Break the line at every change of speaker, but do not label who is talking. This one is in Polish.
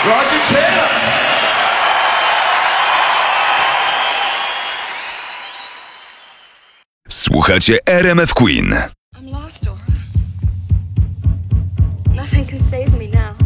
Roger Taylor.
Słuchacie RMF Queen.
I'm lost, Aura. Nothing can save me now.